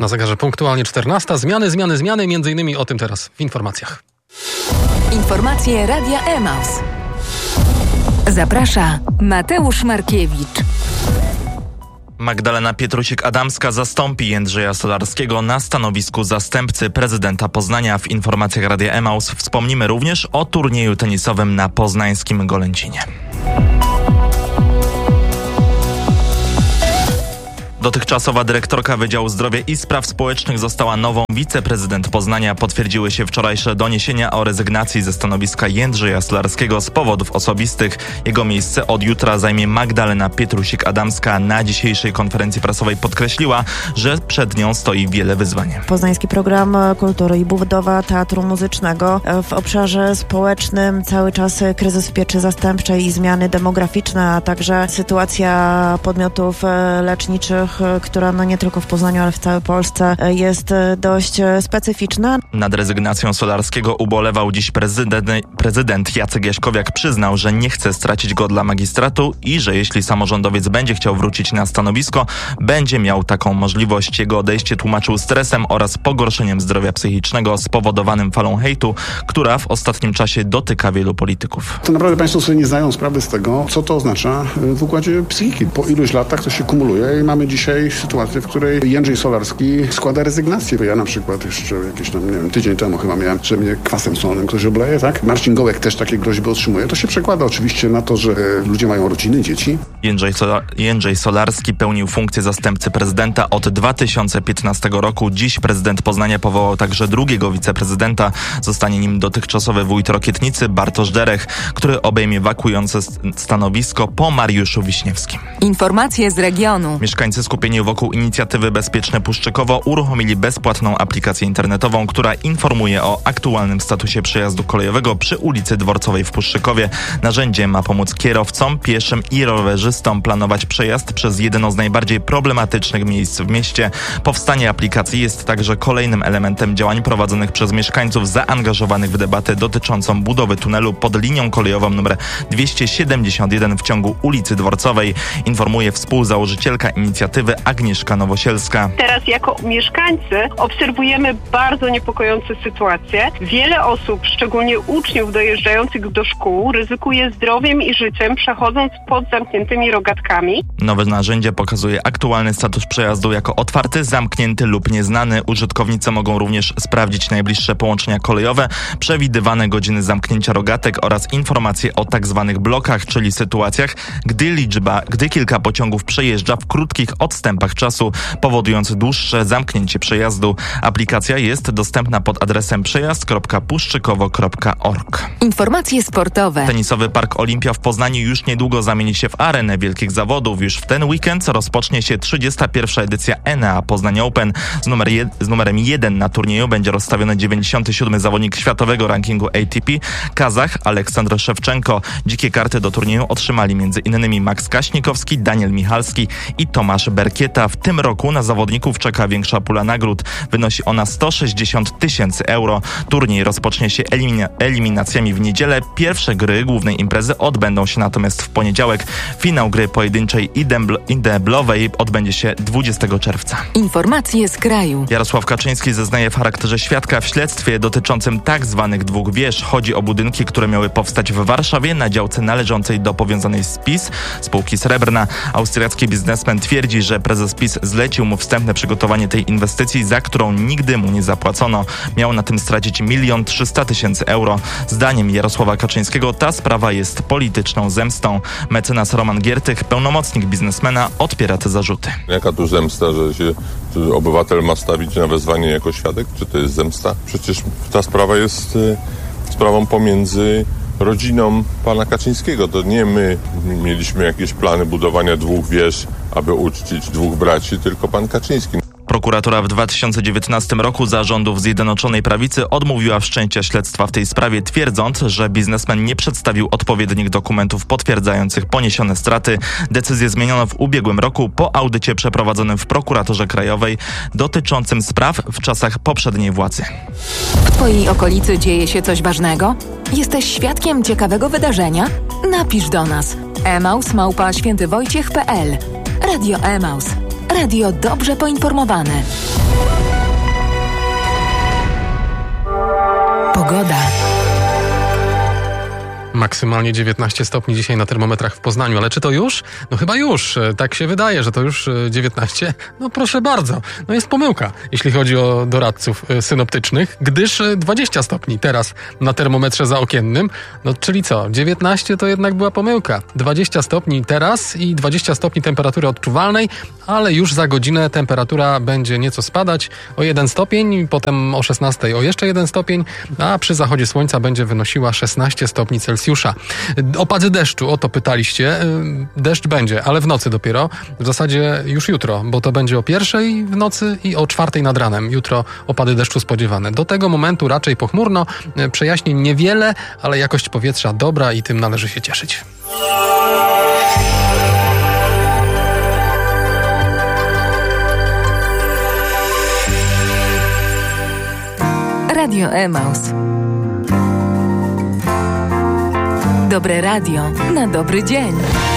Na zegarze punktualnie 14. Zmiany. Między innymi o tym teraz w informacjach. Informacje Radia Emaus. Zaprasza Mateusz Markiewicz. Magdalena Pietrusik-Adamska zastąpi Jędrzeja Solarskiego na stanowisku zastępcy prezydenta Poznania. W informacjach Radia Emaus wspomnimy również o turnieju tenisowym na poznańskim Golęcinie. Dotychczasowa dyrektorka Wydziału Zdrowia i Spraw Społecznych została nową wiceprezydent Poznania. Potwierdziły się wczorajsze doniesienia o rezygnacji ze stanowiska Jędrzeja Solarskiego z powodów osobistych. Jego miejsce od jutra zajmie Magdalena Pietrusik-Adamska. Na dzisiejszej konferencji prasowej podkreśliła, że przed nią stoi wiele wyzwań. Poznański Program Kultury i budowa teatru muzycznego. W obszarze społecznym cały czas kryzys pieczy zastępczej i zmiany demograficzne, a także sytuacja podmiotów leczniczych, która nie tylko w Poznaniu, ale w całej Polsce jest dość specyficzna. Nad rezygnacją Solarskiego ubolewał dziś prezydent Jacek Jaśkowiak. Przyznał, że nie chce stracić go dla magistratu i że jeśli samorządowiec będzie chciał wrócić na stanowisko, będzie miał taką możliwość. Jego odejście tłumaczył stresem oraz pogorszeniem zdrowia psychicznego spowodowanym falą hejtu, która w ostatnim czasie dotyka wielu polityków. To naprawdę państwo sobie nie zdają sprawy z tego, co to oznacza w układzie psychiki. Po iluś latach to się kumuluje i mamy dzisiaj sytuację, w której Jędrzej Solarski składa rezygnację. Ja na przykład jeszcze jakiś tam, nie wiem, tydzień temu chyba miałem, że mnie kwasem solnym ktoś obleje, tak? Marcin Gołek też takie groźby otrzymuje. To się przekłada oczywiście na to, że ludzie mają rodziny, dzieci. Jędrzej Solarski pełnił funkcję zastępcy prezydenta od 2015 roku. Dziś prezydent Poznania powołał także drugiego wiceprezydenta. Zostanie nim dotychczasowy wójt Rokietnicy Bartosz Derech, który obejmie wakujące stanowisko po Mariuszu Wiśniewskim. Informacje z regionu. Mieszkańcy skupieni wokół inicjatywy Bezpieczne Puszczykowo uruchomili bezpłatną aplikację internetową, która informuje o aktualnym statusie przejazdu kolejowego przy ulicy Dworcowej w Puszczykowie. Narzędzie ma pomóc kierowcom, pieszym i rowerzystom planować przejazd przez jedno z najbardziej problematycznych miejsc w mieście. Powstanie aplikacji jest także kolejnym elementem działań prowadzonych przez mieszkańców zaangażowanych w debatę dotyczącą budowy tunelu pod linią kolejową nr 271 w ciągu ulicy Dworcowej, informuje współzałożycielka inicjatywy Agnieszka Nowosielska. Teraz jako mieszkańcy obserwujemy bardzo niepokojące sytuacje. Wiele osób, szczególnie uczniów dojeżdżających do szkół, ryzykuje zdrowiem i życiem, przechodząc pod zamkniętymi rogatkami. Nowe narzędzie pokazuje aktualny status przejazdu jako otwarty, zamknięty lub nieznany. Użytkownicy mogą również sprawdzić najbliższe połączenia kolejowe, przewidywane godziny zamknięcia rogatek oraz informacje o tak zwanych blokach, czyli sytuacjach, gdy kilka pociągów przejeżdża w krótkich odstępach czasu, powodując dłuższe zamknięcie przejazdu. Aplikacja jest dostępna pod adresem przejazd.puszczykowo.org. Informacje sportowe. Tenisowy Park Olimpia w Poznaniu już niedługo zamieni się w arenę wielkich zawodów. Już w ten weekend rozpocznie się 31. edycja Enea Poznań Open. Z numerem 1 na turnieju będzie rozstawiony 97. zawodnik światowego rankingu ATP, Kazach Aleksandr Szewczenko. Dzikie karty do turnieju otrzymali m.in. Max Kaśnikowski, Daniel Michalski i Tomasz Berkieta. W tym roku na zawodników czeka większa pula nagród. Wynosi ona 160 000 euro. Turniej rozpocznie się eliminacjami w niedzielę. Pierwsze gry głównej imprezy odbędą się natomiast w poniedziałek. Finał gry pojedynczej i deblowej odbędzie się 20 czerwca. Informacje z kraju. Jarosław Kaczyński zeznaje w charakterze świadka w śledztwie dotyczącym tak zwanych dwóch wież. Chodzi o budynki, które miały powstać w Warszawie na działce należącej do powiązanej z PiS spółki Srebrna. Austriacki biznesmen twierdzi, że prezes PiS zlecił mu wstępne przygotowanie tej inwestycji, za którą nigdy mu nie zapłacono. Miał na tym stracić 1 300 000 euro. Zdaniem Jarosława Kaczyńskiego ta sprawa jest polityczną zemstą. Mecenas Roman Giertych, pełnomocnik biznesmena, odpiera te zarzuty. Jaka tu zemsta, że się obywatel ma stawić na wezwanie jako świadek? Czy to jest zemsta? Przecież ta sprawa jest sprawą pomiędzy rodziną pana Kaczyńskiego. To nie my mieliśmy jakieś plany budowania dwóch wież, aby uczcić dwóch braci, tylko pan Kaczyński. Prokuratura w 2019 roku za rządów Zjednoczonej Prawicy odmówiła wszczęcia śledztwa w tej sprawie, twierdząc, że biznesmen nie przedstawił odpowiednich dokumentów potwierdzających poniesione straty. Decyzję zmieniono w ubiegłym roku po audycie przeprowadzonym w prokuraturze krajowej dotyczącym spraw w czasach poprzedniej władzy. W Twojej okolicy dzieje się coś ważnego? Jesteś świadkiem ciekawego wydarzenia? Napisz do nas. emaus@świętywojciech.pl. Radio Emaus. Radio dobrze poinformowane. Pogoda. Maksymalnie 19 stopni dzisiaj na termometrach w Poznaniu, ale czy to już? No chyba już. Tak się wydaje, że to już 19. No proszę bardzo. No jest pomyłka, jeśli chodzi o doradców synoptycznych, gdyż 20 stopni teraz na termometrze zaokiennym. No czyli co? 19 to jednak była pomyłka. 20 stopni teraz i 20 stopni temperatury odczuwalnej, ale już za godzinę temperatura będzie nieco spadać o 1 stopień, potem o 16 o jeszcze 1 stopień, a przy zachodzie słońca będzie wynosiła 16 stopni Celsjusza. Opady deszczu, o to pytaliście. Deszcz będzie, ale w nocy dopiero. W zasadzie już jutro, bo to będzie o 1:00 w nocy i o 4:00 nad ranem. Jutro opady deszczu spodziewane. Do tego momentu raczej pochmurno, przejaśnień niewiele, ale jakość powietrza dobra i tym należy się cieszyć. Radio Emaus. Dobre radio na dobry dzień.